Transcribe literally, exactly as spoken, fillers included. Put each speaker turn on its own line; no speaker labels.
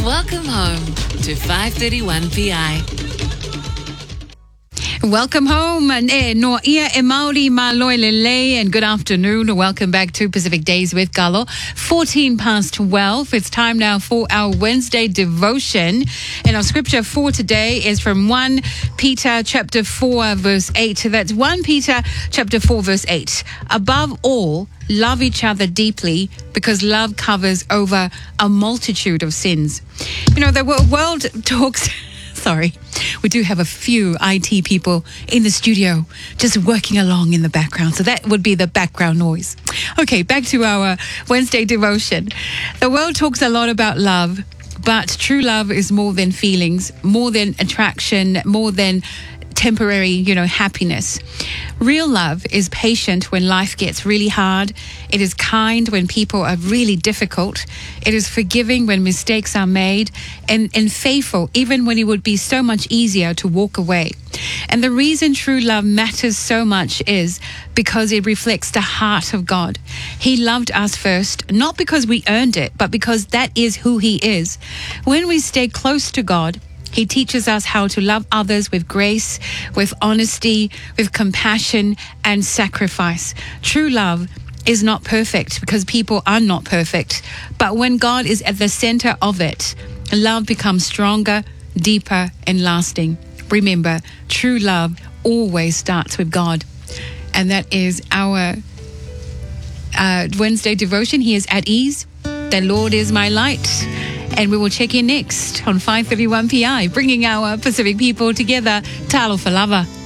Welcome home to five thirty-one P I.
Welcome home, e no ia e Māori māloi lele, and good afternoon. Welcome back to Pacific Days with Galo. fourteen past twelve. It's time now for our Wednesday devotion. And our scripture for today is from First Peter chapter four, verse eight. That's First Peter chapter four, verse eight. Above all, love each other deeply, because love covers over a multitude of sins. You know, the world talks... Sorry, we do have a few I T people in the studio just working along in the background. So that would be the background noise. Okay, back to our Wednesday devotion. The world talks a lot about love, but true love is more than feelings, more than attraction, more than temporary, you know, happiness. Real love is patient when life gets really hard. It is kind when people are really difficult. It is forgiving when mistakes are made, and, and faithful even when it would be so much easier to walk away. And the reason true love matters so much is because it reflects the heart of God. He loved us first, not because we earned it, but because that is who He is. When we stay close to God, He teaches us how to love others with grace, with honesty, with compassion and sacrifice. True love is not perfect because people are not perfect. But when God is at the center of it, love becomes stronger, deeper and lasting. Remember, true love always starts with God. And that is our uh, Wednesday devotion. He is at ease. The Lord is my light. And we will check in next on five thirty-one P I, bringing our Pacific people together. Talo for lava.